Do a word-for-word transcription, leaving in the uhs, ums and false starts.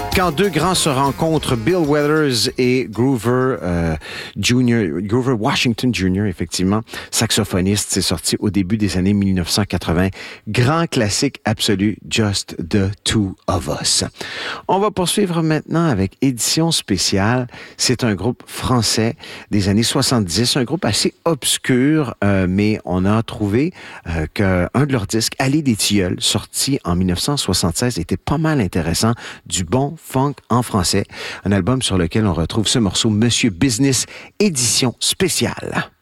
Quand deux grands se rencontrent, Bill Withers et Grover euh, Junior, Grover Washington Junior, effectivement, saxophoniste, c'est sorti au début des années dix-neuf cent quatre-vingts. Grand classique absolu, Just the Two of Us. On va poursuivre maintenant avec Édition spéciale. C'est un groupe français des années soixante-dix, un groupe assez obscur, euh, mais on a trouvé euh, qu'un de leurs disques, Allée des Tilleuls, sorti en dix-neuf cent soixante-seize, était pas mal intéressant, du bon funk en français. Un album sur lequel on retrouve ce morceau, Monsieur Business, édition spéciale.